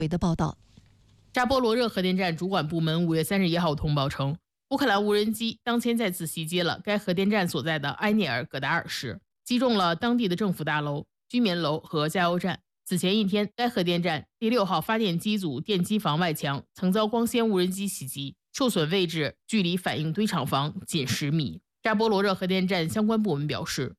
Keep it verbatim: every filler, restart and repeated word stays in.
的报道。 扎波罗热核电站主管部门五月三十一号通报称，乌克兰无人机当天再次袭击了该核电站所在的埃涅尔葛达尔市，击中了当地的政府大楼、居民楼和加油站。此前一天，该核电站第六号发电机组电机房外墙曾遭光纤无人机袭击，受损位置距离反应堆厂房仅十米。扎波罗热核电站相关部门表示，